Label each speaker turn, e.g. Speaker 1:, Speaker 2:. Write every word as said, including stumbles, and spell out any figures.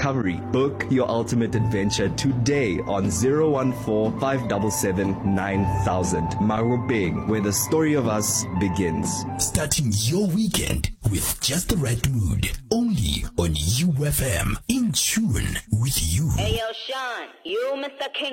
Speaker 1: recovery. Book your ultimate adventure today on zero one four, five seven seven, nine thousand. Marubeng, where the story of us begins.
Speaker 2: Starting your weekend with just the right mood. Only on U F M. In tune with you.
Speaker 3: Hey, yo, Sean, you Mister King.